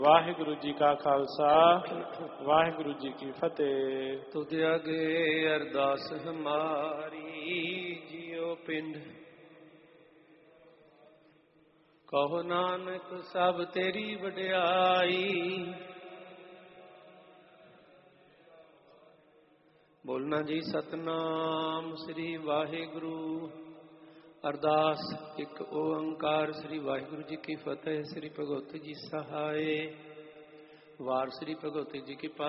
ਵਾਹਿਗੁਰੂ ਜੀ ਕਾ ਖਾਲਸਾ ਵਾਹਿਗੁਰੂ ਜੀ ਕੀ ਫਤਿਹ। ਤੁਧ ਅਗੇ ਅਰਦਾਸ ਹਮਾਰੀ ਜਿਉ ਪਿੰਡ ਕਹੋ ਨਾਨਕ ਸਭ ਤੇਰੀ ਵਡਿਆਈ। ਬੋਲਣਾ ਜੀ ਸਤਨਾਮ ਸ੍ਰੀ ਵਾਹਿਗੁਰੂ। ਅਰਦਾਸ ਇੱਕ ਓੰਕਾਰ ਸ੍ਰੀ ਵਾਹਿਗੁਰੂ ਜੀ ਕੀ ਫਤਿਹ। ਸ੍ਰੀ ਭਗਵਤੀ ਜੀ ਸਹਾਏ। ਵਾਰ ਸ੍ਰੀ ਭਗਵਤੀ ਜੀ ਕੀ